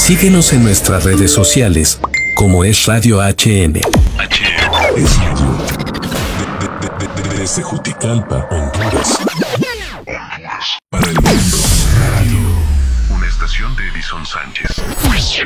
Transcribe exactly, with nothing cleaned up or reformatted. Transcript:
Síguenos en nuestras redes sociales, como es Radio H N. H N. Es radio. De, de, de, de, desde Juticalpa, Honduras. Para el mundo. Radio. Una estación de Edison Sánchez.